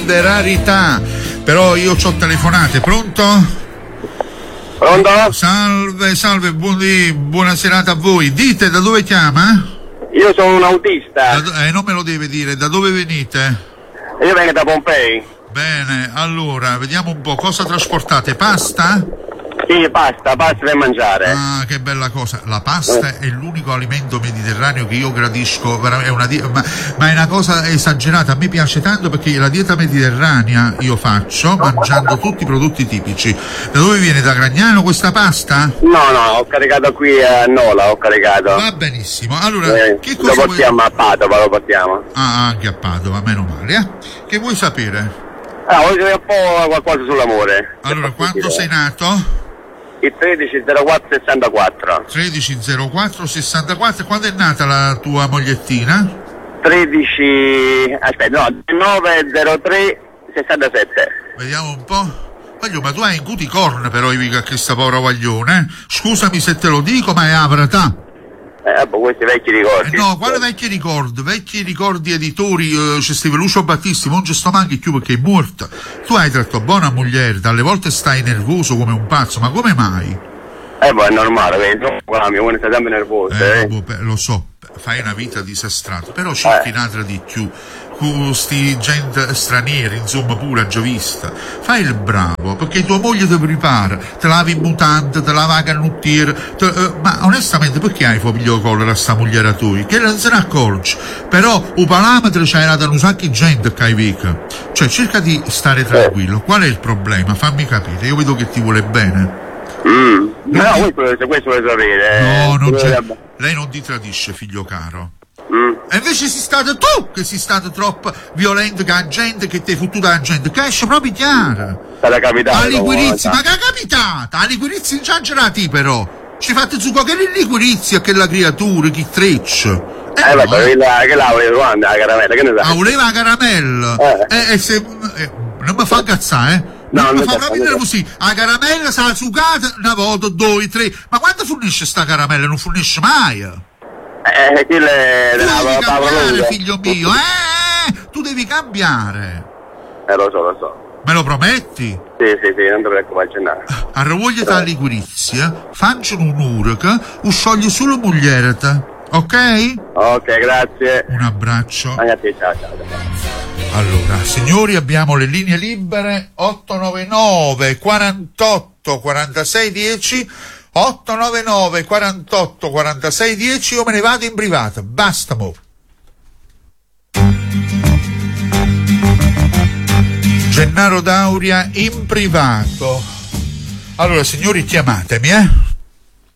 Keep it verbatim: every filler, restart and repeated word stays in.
grande rarità. Però io c'ho telefonate, pronto? Pronto? Salve, salve, buoni, buona serata a voi. Dite, da dove chiama? Io sono un autista. Da, eh, non me lo deve dire, da dove venite? Io vengo da Pompei. Bene, allora, vediamo un po', cosa trasportate? Pasta? Sì, pasta, pasta per mangiare. Ah, che bella cosa. La pasta è l'unico alimento mediterraneo che io gradisco, è una di- ma, ma è una cosa esagerata. A me piace tanto perché la dieta mediterranea io faccio mangiando tutti i prodotti tipici. Da dove viene? Da Gragnano questa pasta? No, no, ho caricato qui a Nola, ho caricato. Va benissimo. Allora, Eh, che cosa lo vuoi... portiamo a Padova, lo portiamo. Ah, anche a Padova, meno male, eh? Che vuoi sapere? Ah, voglio sapere un po' qualcosa sull'amore. Allora, quando sei nato? Il tredici zero quattro sessantaquattro. tredici zero quattro sessantaquattro. Quando è nata la tua mogliettina? tredici... aspetta, no, nove zero tre sessantasette. Vediamo un po'. Voglio, ma tu hai in cuticorn però, Ivica, che sta povera guaglione, eh? Scusami se te lo dico, ma è avratà. Eh, boh, questi vecchi ricordi. Eh no, quali vecchi ricordi? Vecchi ricordi editori, eh, c'è Steve Lucio Battisti, non ci sto manchi più perché è morta. Tu hai tratto buona moglie, dalle volte stai nervoso come un pazzo, ma come mai? Eh, boh, è normale, vedi, la mia buona sta sempre nervosa, Eh, eh. vabbè, lo so, fai una vita disastrata, però cerchi Eh. un'altra di più, con sti gente stranieri, insomma, pure già vista. Fai il bravo, perché tua moglie ti prepara, te lavi in mutante, te lava a canottiera, te, eh, ma onestamente perché hai foglio collera a sta mogliera tua? Che non se ne accorge, però un parametro c'era da un sacco di gente che hai vica. Cioè, cerca di stare tranquillo, qual è il problema? Fammi capire, io vedo che ti vuole bene. Mm. No, questo, questo vuoi sapere. No, eh. non c'è. Vabbè. Lei non ti tradisce, figlio caro. Mm. E invece sei stato tu che sei stato troppo violento con la gente, che ti hai fottuto la gente, che esce proprio chiara. Sarà capitato. A liquirizia, una ma che è capitata? A liquirizia non c'era ti però. Ci fate su che è liquirizia che la creatura, che treccia. Eh, no, vabbè, quella che la volevo quando la caramella, che ne Ah, sai? voleva la caramella. Eh. E, e se... eh, non mi fa incazzare, eh? No, Non mi non fa mi proprio fa- così. La caramella sarà sucata una volta, due, tre. Ma quando fornisce sta caramella? Non fornisce mai. Eh, quello è Tu della devi Paola cambiare, Lunga. figlio mio, eh? Tu devi cambiare. Eh, lo so, lo so. Me lo prometti? Sì, sì, sì, non ti preoccupare, c'è nada. A ravogliata la liquirizia, facciano un'ora che o scioglie solo moglierata, ok? Ok, grazie. Un abbraccio. Anche a te, ciao, ciao. ciao. Allora, signori, abbiamo le linee libere otto nove nove quarantotto quarantasei dieci, otto nove nove quarantotto quarantasei dieci. Io me ne vado in privato, basta mo. Gennaro Dauria in privato. Allora, signori, chiamatemi, eh?